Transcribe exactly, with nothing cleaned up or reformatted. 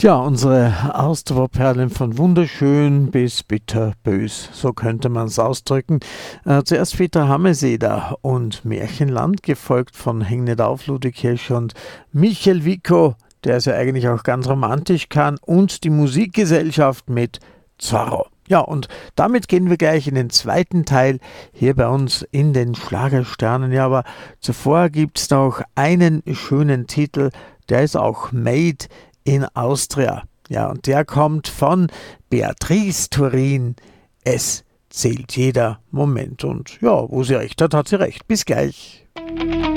Ja, unsere Ausdauerperlen von wunderschön bis bitterbös, so könnte man es ausdrücken. Äh, zuerst Peter Hameseder und Märchenland, gefolgt von Häng nicht auf, Ludwig und Michael Wiko, der es ja eigentlich auch ganz romantisch kann, und die Musikgesellschaft mit Zorro. Ja, und damit gehen wir gleich in den zweiten Teil hier bei uns in den Schlagersternen. Ja, aber zuvor gibt es noch einen schönen Titel, der ist auch Made in Austria. Ja, und der kommt von Beatrice Turin. Es zählt jeder Moment. Und ja, wo sie recht hat, hat sie recht. Bis gleich.